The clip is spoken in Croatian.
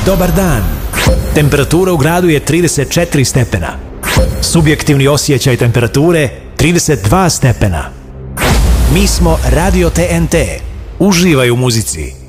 Dobar dan. Temperatura u gradu je 34 stepena. Subjektivni osjećaj temperature 32 stepena. Mi smo Radio TNT. Uživaj u muzici.